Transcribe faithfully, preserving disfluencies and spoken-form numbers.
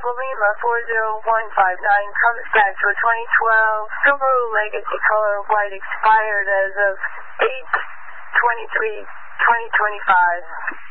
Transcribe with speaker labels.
Speaker 1: Alpha Lima four zero one five nine comes back to a twenty twelve Subaru Legacy color white expired as of eight twenty-three twenty twenty-five.